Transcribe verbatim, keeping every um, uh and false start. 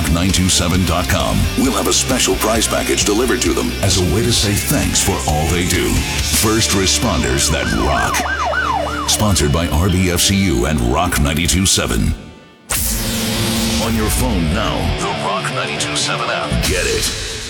rock nine two seven dot com. We'll have a special prize package delivered to them as a way to say thanks for all they do. First responders that rock. Sponsored by R B F C U and Rock ninety-two point seven. On your phone now, the Rock ninety-two point seven app. Get it.